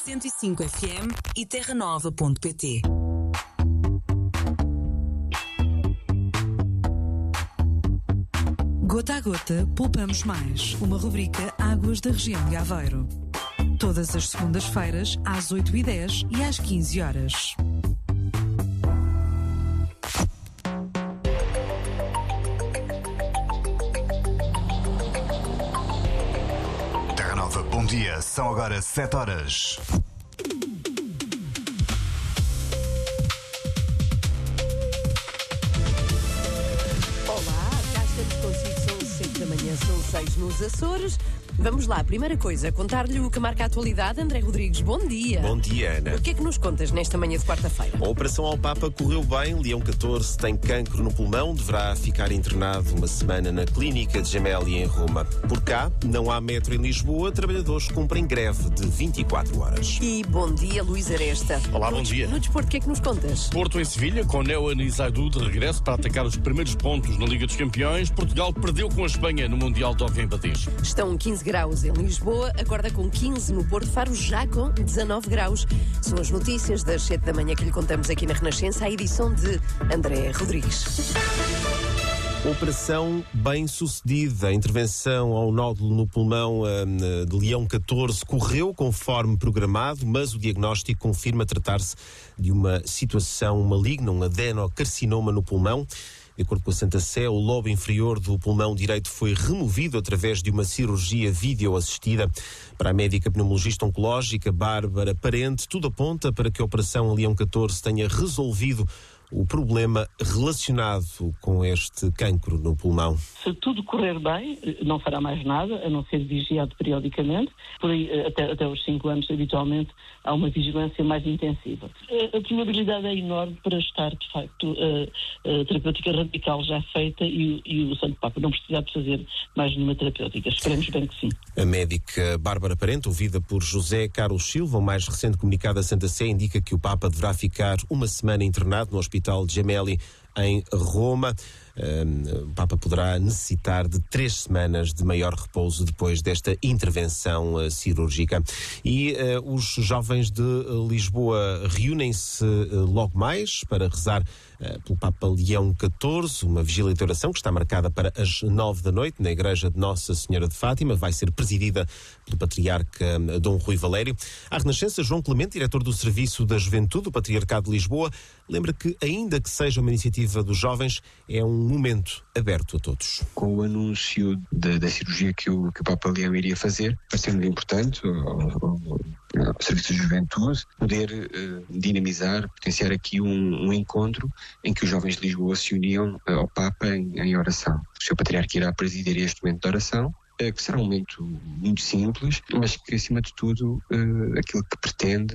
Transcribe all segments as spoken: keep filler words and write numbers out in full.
cento e cinco F M e terra nova ponto pt. Gota a gota, poupamos mais. Uma rubrica Águas da região de Aveiro. Todas as segundas-feiras, às oito e dez e às quinze horas. Terra Nova, bom dia. São agora sete horas. São seis nos Açores. Vamos lá, primeira coisa, contar-lhe o que marca a atualidade. André Rodrigues, bom dia. Bom dia, Ana. O que é que nos contas nesta manhã de quarta-feira? A operação ao Papa correu bem. Leão catorze tem cancro no pulmão, deverá ficar internado uma semana na clínica de Gemelli em Roma. Por cá, não há metro em Lisboa, trabalhadores cumprem greve de vinte e quatro horas. E bom dia, Luís Aresta. Olá, no bom des- dia. No desporto, o que é que nos contas? Porto em Sevilha, com Neo Anisaidu de regresso para atacar os primeiros pontos na Liga dos Campeões. Portugal perdeu com a Espanha no Mundial de Hóquei em Patins. Estão quinze graus em Lisboa, acorda com quinze no Porto Faro, já com dezanove graus. São as notícias das sete da manhã que lhe contamos aqui na Renascença, a edição de André Rodrigues. Operação bem sucedida. A intervenção ao nódulo no pulmão hum, de Leão catorze correu conforme programado, mas o diagnóstico confirma tratar-se de uma situação maligna, um adenocarcinoma no pulmão. De acordo com a Santa Sé, o lobo inferior do pulmão direito foi removido através de uma cirurgia videoassistida. Para a médica pneumologista oncológica Bárbara Parente, tudo aponta para que a operação Leão catorze tenha resolvido o problema relacionado com este cancro no pulmão. Se tudo correr bem, não fará mais nada, a não ser vigiado periodicamente. Por aí, até, até os cinco anos, habitualmente, há uma vigilância mais intensiva. A, a probabilidade é enorme para estar, de facto, a, a terapêutica radical já feita e, e o Santo Papa não precisar de fazer mais nenhuma terapêutica. Esperemos bem que sim. A médica Bárbara Parente, ouvida por José Carlos Silva, o mais recente comunicado da Santa Sé, indica que o Papa deverá ficar uma semana internado no Hospital de Gemelli em Roma. Um, o Papa poderá necessitar de três semanas de maior repouso depois desta intervenção uh, cirúrgica. E uh, os jovens de uh, Lisboa reúnem-se uh, logo mais para rezar uh, pelo Papa Leão catorze, uma vigília de oração que está marcada para as nove da noite na Igreja de Nossa Senhora de Fátima. Vai ser presidida pelo Patriarca uh, Dom Rui Valério. À Renascença, João Clemente, diretor do Serviço da Juventude do Patriarcado de Lisboa, lembra que, ainda que seja uma iniciativa dos jovens, é um momento aberto a todos. Com o anúncio da, da cirurgia que o, que o Papa Leão iria fazer, vai ser muito importante ao, ao, ao Serviço de Juventude poder uh, dinamizar, potenciar aqui um, um encontro em que os jovens de Lisboa se uniam uh, ao Papa em, em oração. O seu Patriarca irá presidir este momento de oração, que será um momento muito simples, mas que, acima de tudo, uh, aquilo que pretende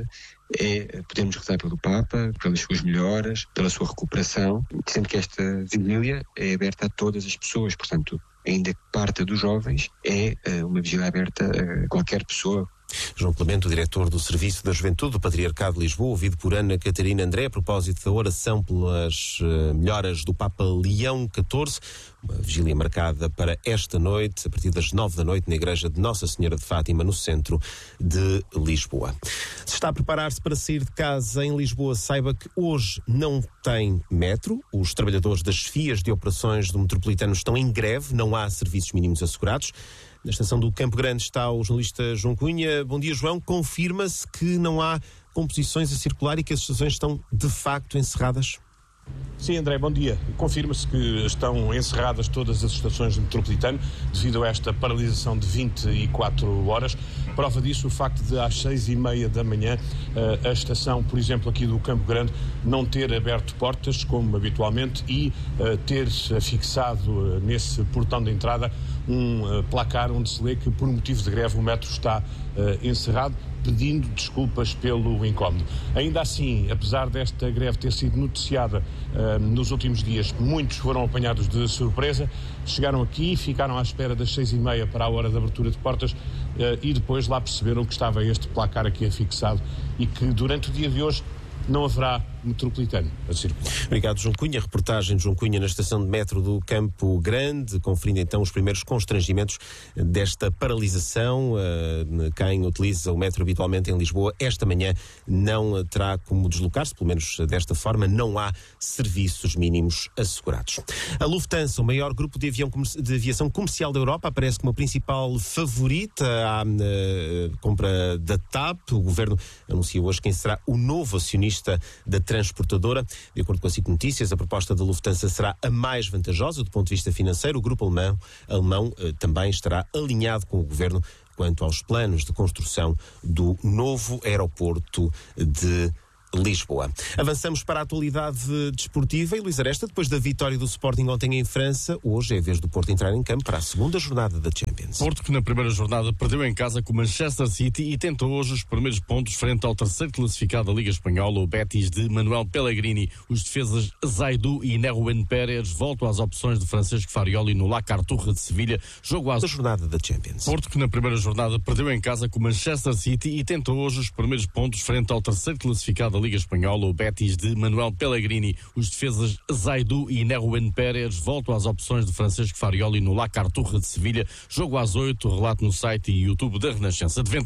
é podermos rezar pelo Papa, pelas suas melhoras, pela sua recuperação, sendo que esta vigília é aberta a todas as pessoas, portanto, ainda que parta dos jovens, é uh, uma vigília aberta a qualquer pessoa. João Clemente, o diretor do Serviço da Juventude do Patriarcado de Lisboa, ouvido por Ana Catarina André, a propósito da oração pelas uh, melhoras do Papa Leão catorze, uma vigília marcada para esta noite, a partir das nove da noite, na Igreja de Nossa Senhora de Fátima, no centro de Lisboa. Se está a preparar-se para sair de casa em Lisboa, saiba que hoje não tem metro. Os trabalhadores das FIAs de operações do metropolitano estão em greve, não há serviços mínimos assegurados. Na estação do Campo Grande está o jornalista João Cunha. Bom dia, João. Confirma-se que não há composições a circular e que as estações estão, de facto, encerradas? Sim, André, bom dia. Confirma-se que estão encerradas todas as estações do metropolitano devido a esta paralisação de vinte e quatro horas. Prova disso o facto de às seis e meia da manhã a estação, por exemplo, aqui do Campo Grande, não ter aberto portas como habitualmente e ter fixado nesse portão de entrada um placar onde se lê que por motivo de greve o metro está encerrado, pedindo desculpas pelo incómodo. Ainda assim, apesar desta greve ter sido noticiada uh, nos últimos dias, muitos foram apanhados de surpresa, chegaram aqui, ficaram à espera das seis e meia para a hora de abertura de portas uh, e depois lá perceberam que estava este placar aqui afixado e que durante o dia de hoje não haverá metropolitano a circular. Obrigado, João Cunha. Reportagem de João Cunha na estação de metro do Campo Grande, conferindo então os primeiros constrangimentos desta paralisação. Quem utiliza o metro habitualmente em Lisboa, esta manhã não terá como deslocar-se, pelo menos desta forma, não há serviços mínimos assegurados. A Lufthansa, o maior grupo de, avião, de aviação comercial da Europa, aparece como a principal favorita à uh, compra da T A P. O governo anuncia hoje quem será o novo acionista da transportadora. De acordo com a SIC Notícias, a proposta da Lufthansa será a mais vantajosa do ponto de vista financeiro. O grupo alemão, alemão uh, também estará alinhado com o governo quanto aos planos de construção do novo aeroporto de Lisboa. Avançamos para a atualidade desportiva. E Luís Aresta, depois da vitória do Sporting ontem em França, hoje é a vez do Porto entrar em campo para a segunda jornada da Champions. Porto, que na primeira jornada perdeu em casa com o Manchester City e tentou hoje os primeiros pontos frente ao terceiro classificado da Liga Espanhola, o Betis de Manuel Pellegrini. Os defesas Zaidu e Nerwen Pérez voltam às opções de Francisco Farioli no La Carturra de Sevilha, jogo à jornada da Champions. Porto, que na primeira jornada perdeu em casa com o Manchester City e tentou hoje os primeiros pontos frente ao terceiro classificado da Liga Espanhola, o Betis de Manuel Pellegrini. Os defesas Zaidu e Nerwen Pérez voltam às opções de Francisco Farioli no La Carturra de Sevilha, jogo às oito, relato no site e YouTube da Renascença.